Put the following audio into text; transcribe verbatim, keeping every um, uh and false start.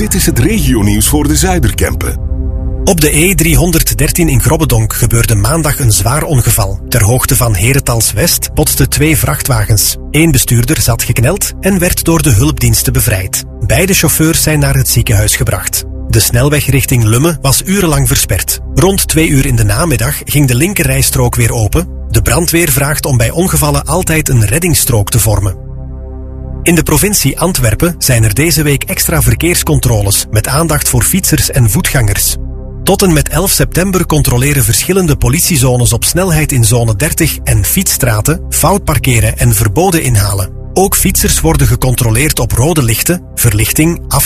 Dit is het regionieuws voor de Zuiderkempen. Op de E driehonderddertien in Grobbedonk gebeurde maandag een zwaar ongeval. Ter hoogte van Herentals West botsten twee vrachtwagens. Eén bestuurder zat gekneld en werd door de hulpdiensten bevrijd. Beide chauffeurs zijn naar het ziekenhuis gebracht. De snelweg richting Lummen was urenlang versperd. Rond twee uur in de namiddag ging de linkerrijstrook weer open. De brandweer vraagt om bij ongevallen altijd een reddingsstrook te vormen. In de provincie Antwerpen zijn er deze week extra verkeerscontroles met aandacht voor fietsers en voetgangers. Tot en met elf september controleren verschillende politiezones op snelheid in zone dertig en fietsstraten, fout parkeren en verboden inhalen. Ook fietsers worden gecontroleerd op rode lichten, verlichting, af